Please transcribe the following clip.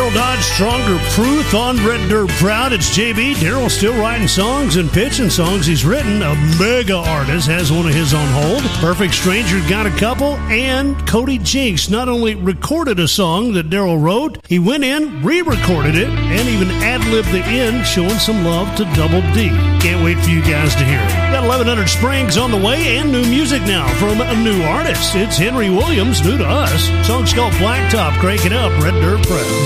Daryl Dodge, Stronger Proof on Red Dirt Proud. It's JB. Daryl still writing songs and pitching songs he's written. A mega artist has one of his on hold. Perfect Stranger got a couple. And Cody Jinks not only recorded a song that Daryl wrote, he went in, re-recorded it, and even ad-libbed the end, showing some love to Double D. Can't wait for you guys to hear it. Got 1100 Springs on the way and new music now from a new artist. It's Henry Williams, new to us. Song's called Blacktop. Crank it up, Red Dirt Proud.